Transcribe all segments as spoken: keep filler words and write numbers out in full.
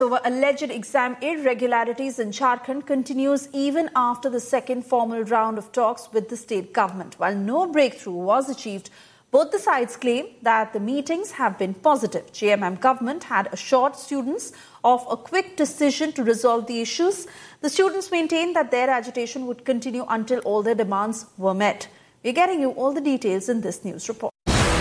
Over alleged exam irregularities in Jharkhand continues even after the second formal round of talks with the state government. While no breakthrough was achieved, both the sides claim that the meetings have been positive. J M M government had assured students of a quick decision to resolve the issues. The students maintained that their agitation would continue until all their demands were met. We're getting you all the details in this news report.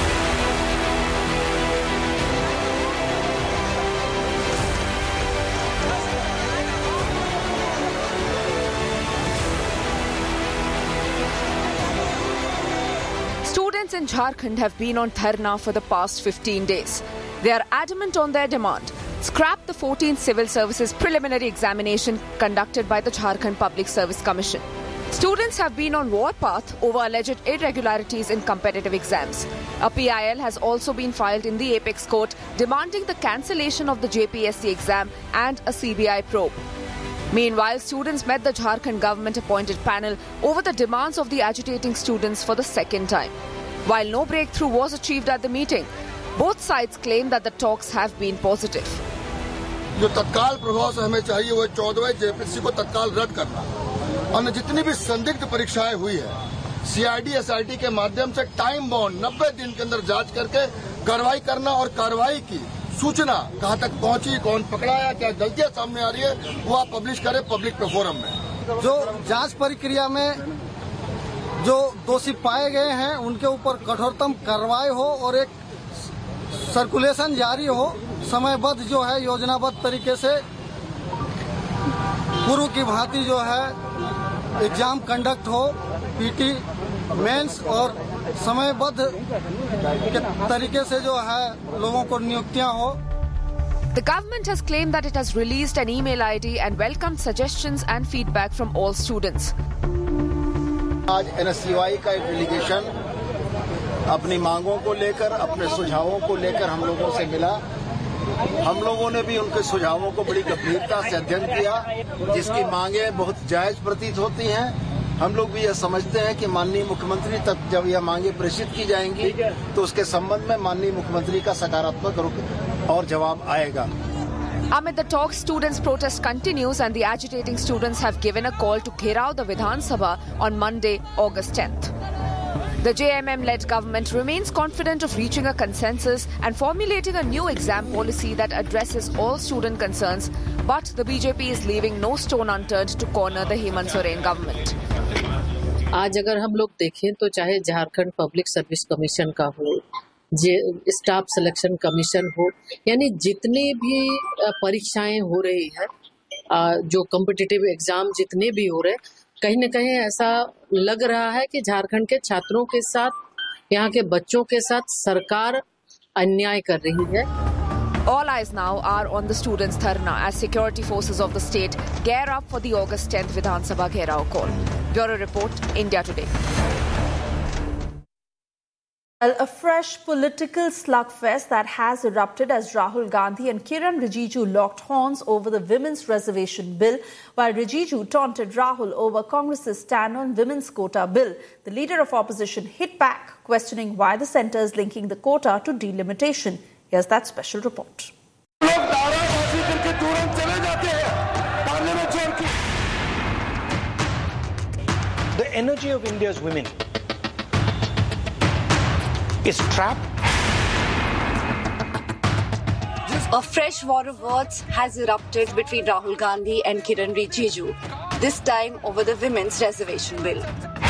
Students in Jharkhand have been on dharna for the past fifteen days. They are adamant on their demand: scrap the fourteenth Civil Services preliminary examination conducted by the Jharkhand Public Service Commission. Students have been on warpath over alleged irregularities in competitive exams. A P I L has also been filed in the Apex Court demanding the cancellation of the J P S C exam and a C B I probe. Meanwhile, students met the Jharkhand government-appointed panel over the demands of the agitating students for the second time. While no breakthrough was achieved at the meeting, both sides claim that the talks have been positive. जो तत्काल प्रभाव से हमें चाहिए वो चौदहवें J P S C को तत्काल रद्द करना और जितनी भी संदिग्ध परीक्षाएं हुई है C I D S I T के माध्यम से टाइम बाउंड नब्बे दिन के अंदर जांच करके कार्रवाई करना और कार्रवाई की सूचना कहां तक पहुंची, कौन पकड़ाया, क्या गलतियां सामने आ रही है वो आप पब्लिश करें पब्लिक फोरम में। जो जांच प्रक्रिया में जो दोषी पाए गए हैं उनके ऊपर कठोरतम कार्रवाई हो और एक सर्कुलेशन जारी हो, समयबद्ध जो है योजनाबद्ध तरीके से पूर्व की भांति जो है एग्जाम कंडक्ट हो, पीटी मेंस और समयबद्ध के तरीके से जो है लोगों को नियुक्तियां हो। The government has claimed that it has released an email I D and welcomed suggestions and feedback from all students. आज N S C Y का एक डेलीगेशन अपनी मांगों को लेकर, अपने सुझावों को लेकर हम लोगों से मिला। हम लोगों ने भी उनके सुझावों को बड़ी गंभीरता से अध्ययन किया, जिसकी मांगें बहुत जायज प्रतीत होती हैं। हम लोग भी यह समझते हैं कि माननीय मुख्यमंत्री तक जब यह मांगे प्रेषित की जाएंगी तो उसके संबंध में माननीय मुख्यमंत्री का सकारात्मक रुख और जवाब आएगा। Amid the talks, students' protest continues and the agitating students have given a call to Gherao the Vidhan Sabha on Monday, August tenth. The J M M-led government remains confident of reaching a consensus and formulating a new exam policy that addresses all student concerns, but the B J P is leaving no stone unturned to corner the Hemant Soren government. आज अगर हम लोग देखें तो चाहे Jharkhand public service commission का हो, staff selection commission हो, यानी जितने भी परीक्षाएं हो रही है, जो कॉम्पिटिटिव एग्जाम जितने भी हो रहे, कहीं न कहीं ऐसा लग रहा है कि झारखंड के छात्रों के साथ, यहाँ के बच्चों के साथ सरकार अन्याय कर रही है। All eyes now are on the students' dharna as security forces of the state gear up for the August tenth Vidhan Sabha Gherao call. Bureau Report, India Today. Well, a fresh political slugfest that has erupted as Rahul Gandhi and Kiran Rijiju locked horns over the Women's Reservation Bill, while Rijiju taunted Rahul over Congress's stand on Women's Quota Bill. The leader of opposition hit back, questioning why the centre is linking the quota to delimitation. Here's that special report. The energy of India's women is trapped. A fresh war of words has erupted between Rahul Gandhi and Kiran Rijiju, this time over the Women's Reservation Bill.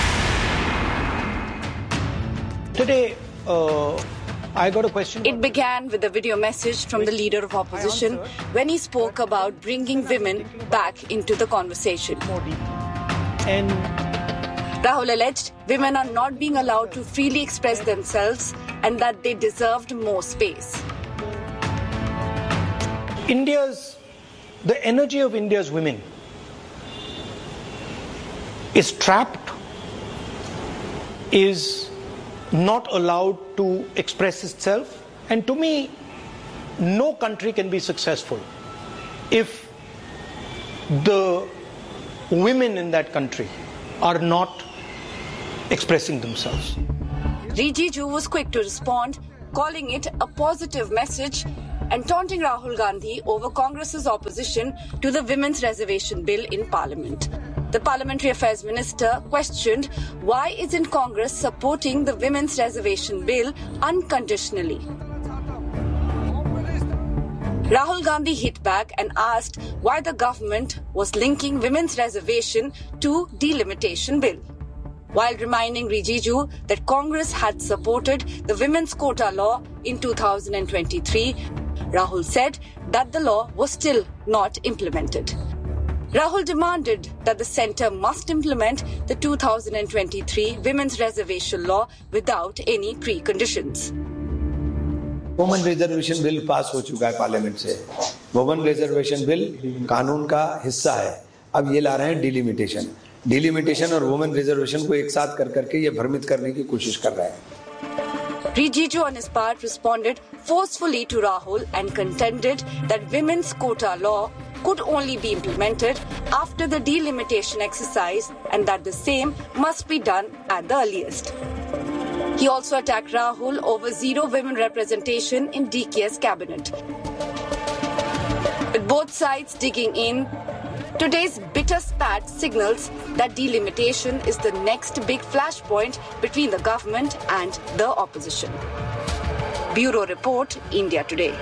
Today, uh, I got a question. It began with a video message from the leader of opposition when he spoke about bringing women back into the conversation. And Rahul alleged women are not being allowed to freely express themselves and that they deserved more space. India's, the energy of India's women is trapped, is not allowed to express itself, and to me, no country can be successful if the women in that country are not expressing themselves. Rijiju was quick to respond, calling it a positive message and taunting Rahul Gandhi over Congress's opposition to the Women's Reservation Bill in Parliament. The Parliamentary Affairs Minister questioned why isn't Congress supporting the Women's Reservation Bill unconditionally. Rahul Gandhi hit back and asked why the government was linking women's reservation to delimitation bill, while reminding Rijiju that Congress had supported the women's quota law in two thousand twenty-three. Rahul said that the law was still not implemented. Rahul demanded that the centre must implement the two thousand twenty-three Women's Reservation Law without any preconditions. Women reservation bill pass हो चुका है parliament से। Women reservation bill कानून का हिस्सा है। अब ये ला रहे हैं डिलिमिटेशन। डिलिमिटेशन और वुमेन रिजर्वेशन को एक साथ कर करके ये भ्रमित करने की कोशिश कर रहे हैं। Rijiju on his part responded forcefully to Rahul and contended that women's quota law could only be implemented after the delimitation exercise and that the same must be done at the earliest. He also attacked Rahul over zero women representation in D K S cabinet. With both sides digging in, today's bitter spat signals that delimitation is the next big flashpoint between the government and the opposition. Bureau Report, India Today.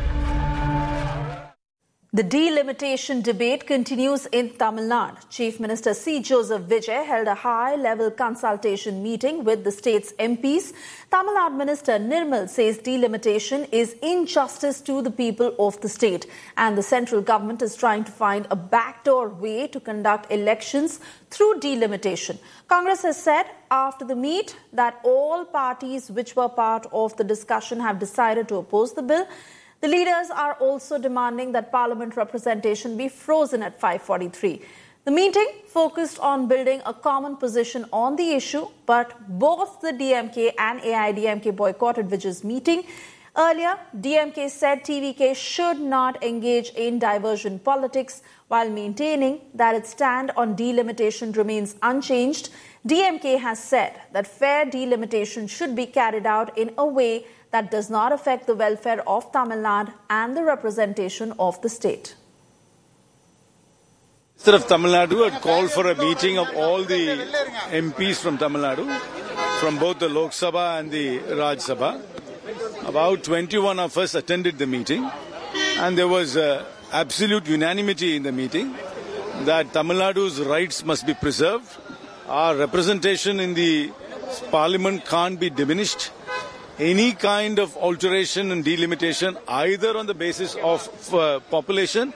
The delimitation debate continues in Tamil Nadu. Chief Minister C. Joseph Vijay held a high-level consultation meeting with the state's M Ps. Tamil Nadu Minister Nirmal says delimitation is injustice to the people of the state and the central government is trying to find a backdoor way to conduct elections through delimitation. Congress has said after the meet that all parties which were part of the discussion have decided to oppose the bill. The leaders are also demanding that Parliament representation be frozen at five forty-three. The meeting focused on building a common position on the issue, but both the D M K and A I A D M K boycotted Vijay's meeting. Earlier, D M K said T V K should not engage in diversion politics while maintaining that its stand on delimitation remains unchanged. D M K has said that fair delimitation should be carried out in a way that does not affect the welfare of Tamil Nadu and the representation of the state. Minister of Tamil Nadu had called for a meeting of all the M Ps from Tamil Nadu, from both the Lok Sabha and the Raj Sabha. About twenty-one of us attended the meeting, and there was uh, absolute unanimity in the meeting that Tamil Nadu's rights must be preserved. Our representation in the Parliament can't be diminished. Any kind of alteration and delimitation, either on the basis of uh, population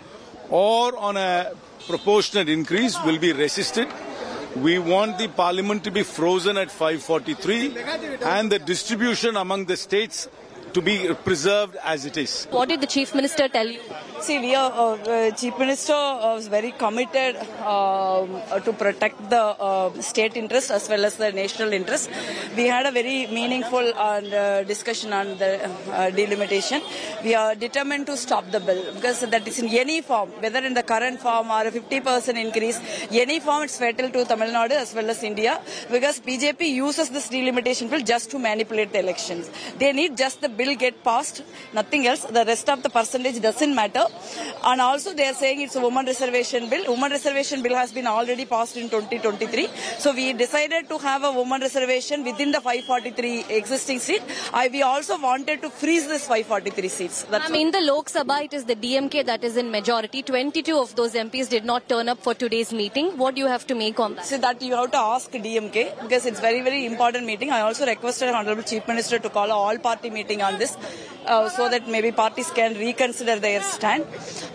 or on a proportionate increase, will be resisted. We want the Parliament to be frozen at five forty-three and the distribution among the states to be preserved as it is. What did the Chief Minister tell you? See, we are, uh, uh, Chief Minister uh, was very committed uh, to protect the uh, state interest as well as the national interest. We had a very meaningful uh, discussion on the uh, delimitation. We are determined to stop the bill because that is in any form, whether in the current form or a fifty percent increase, any form it's fatal to Tamil Nadu as well as India, because B J P uses this delimitation bill just to manipulate the elections. They need just the bill get passed, nothing else. The rest of the percentage doesn't matter. And also they are saying it's a women reservation bill. Women reservation bill has been already passed in twenty twenty-three. So we decided to have a women reservation within the five forty-three existing seat. I, we also wanted to freeze this five forty-three seats. I mean, in the Lok Sabha, it is the D M K that is in majority. twenty-two of those M Ps did not turn up for today's meeting. What do you have to make on that? See, that you have to ask D M K because it's very, very important meeting. I also requested Honorable Chief Minister to call a all-party meeting on this uh, so that maybe parties can reconsider their stand.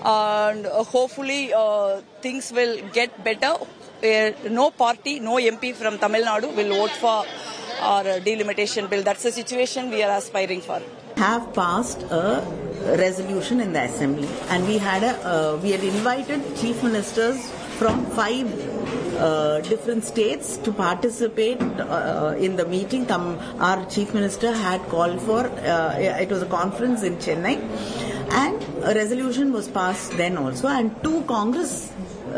And uh, hopefully uh, things will get better. Uh, no party, no M P from Tamil Nadu will vote for our uh, delimitation bill. That's the situation we are aspiring for. Have passed a resolution in the assembly, and we had a uh, we had invited chief ministers from five uh, different states to participate uh, in the meeting. Tam, our chief minister had called for uh, it was a conference in Chennai, and a resolution was passed then also, and two Congress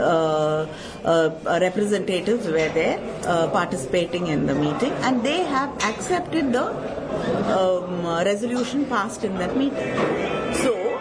Uh, uh, representatives were there uh, participating in the meeting, and they have accepted the um, resolution passed in that meeting. So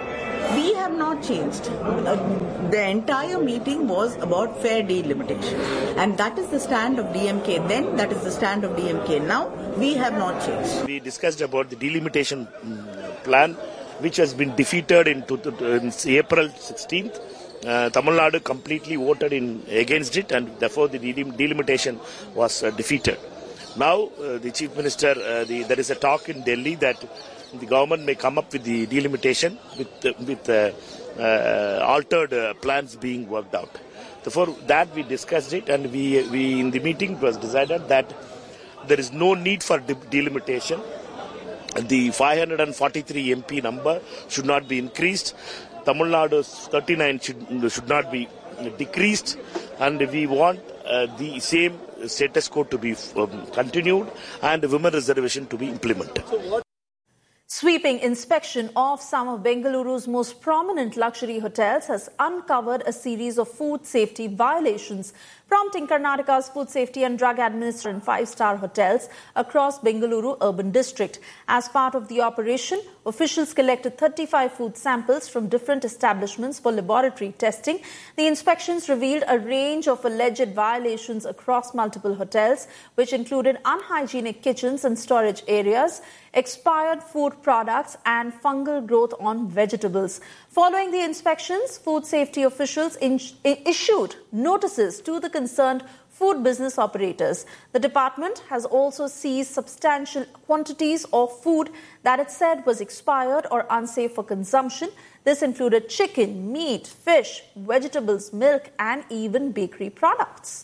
not changed. Uh, the entire meeting was about fair delimitation. And that is the stand of D M K then, that is the stand of D M K now. We have not changed. We discussed about the delimitation plan, which has been defeated in, in April sixteenth. Uh, Tamil Nadu completely voted in against it, and therefore the delimitation was uh, defeated. Now, uh, the Chief Minister, uh, the, there is a talk in Delhi that the government may come up with the delimitation with, uh, with uh, uh, altered uh, plans being worked out. Therefore, that we discussed it, and we, we in the meeting it was decided that there is no need for de- delimitation. The five hundred forty-three M P number should not be increased. Tamil Nadu's thirty-nine should, should not be decreased, and we want uh, the same status quo to be um, continued and the women reservation to be implemented. Sweeping inspection of some of Bengaluru's most prominent luxury hotels has uncovered a series of food safety violations, prompting Karnataka's Food Safety and Drug Administration and five-star hotels across Bengaluru urban district. As part of the operation, officials collected thirty-five food samples from different establishments for laboratory testing. The inspections revealed a range of alleged violations across multiple hotels, which included unhygienic kitchens and storage areas, expired food products and fungal growth on vegetables. Following the inspections, food safety officials in- issued notices to the concerned food business operators. The department has also seized substantial quantities of food that it said was expired or unsafe for consumption. This included chicken, meat, fish, vegetables, milk and even bakery products.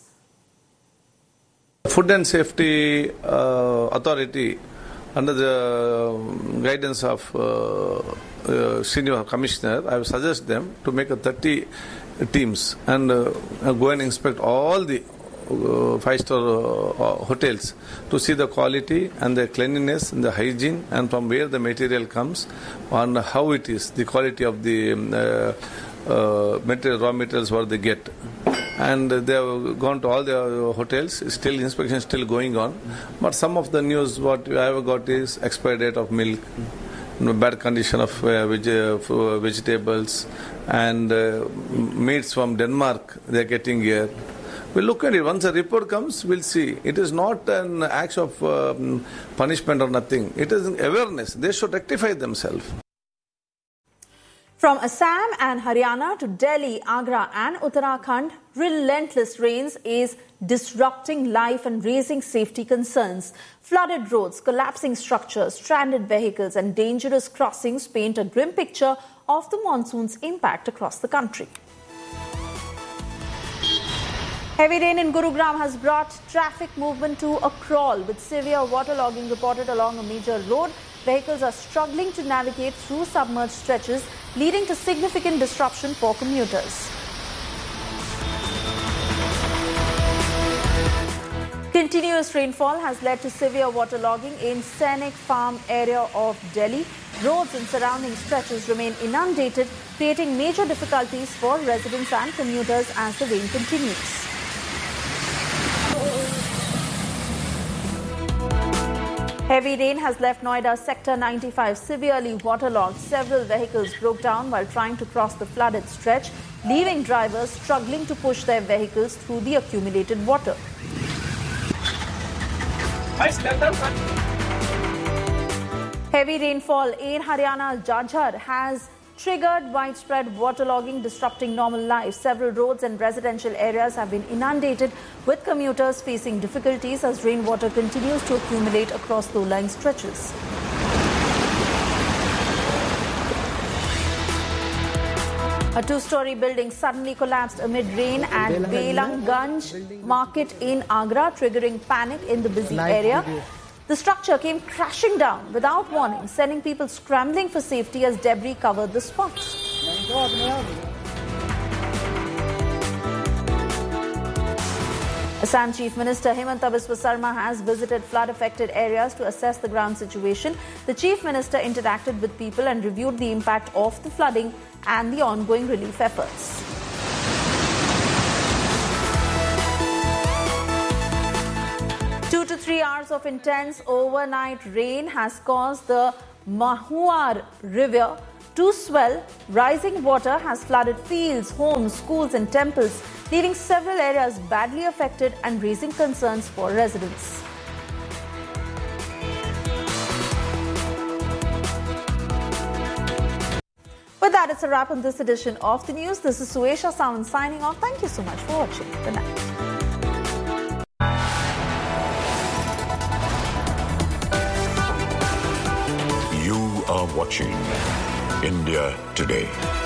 Food and Safety uh, Authority, under the guidance of uh, uh, Senior Commissioner, I would suggest them to make a thirty teams and uh, go and inspect all the uh, five-star uh, hotels to see the quality and the cleanliness and the hygiene and from where the material comes and how it is, the quality of the um, uh, uh, material, raw materials what they get. And they have gone to all the hotels. Still, inspection is still going on. But some of the news what I have got is expiry date of milk, bad condition of uh, veg- uh, vegetables, and uh, meats from Denmark they are getting here. We'll look at it. Once a report comes, we'll see. It is not an act of um, punishment or nothing. It is an awareness. They should rectify themselves. From Assam and Haryana to Delhi, Agra and Uttarakhand, relentless rains is disrupting life and raising safety concerns. Flooded roads, collapsing structures, stranded vehicles and dangerous crossings paint a grim picture of the monsoon's impact across the country. Heavy rain in Gurugram has brought traffic movement to a crawl, with severe waterlogging reported along a major road. Vehicles are struggling to navigate through submerged stretches, leading to significant disruption for commuters. Continuous rainfall has led to severe waterlogging in Sainik Farm area of Delhi. Roads and surrounding stretches remain inundated, creating major difficulties for residents and commuters as the rain continues. Heavy rain has left Noida Sector ninety-five severely waterlogged. Several vehicles broke down while trying to cross the flooded stretch, leaving drivers struggling to push their vehicles through the accumulated water. Heavy rainfall in Haryana's Jajhar has triggered widespread waterlogging, disrupting normal life. Several roads and residential areas have been inundated, with commuters facing difficulties as rainwater continues to accumulate across low-lying stretches. A two-story building suddenly collapsed amid rain at Belanganj market in Agra, triggering panic in the busy area. The structure came crashing down without warning, sending people scrambling for safety as debris covered the spot. Assam Chief Minister Himanta Biswa Sarma has visited flood-affected areas to assess the ground situation. The Chief Minister interacted with people and reviewed the impact of the flooding and the ongoing relief efforts. Two to three hours of intense overnight rain has caused the Mahuar River to swell. Rising water has flooded fields, homes, schools and temples, leaving several areas badly affected and raising concerns for residents. With that, it's a wrap on this edition of the news. This is Suesha Sawant signing off. Thank you so much for watching. Good night. You are watching India Today.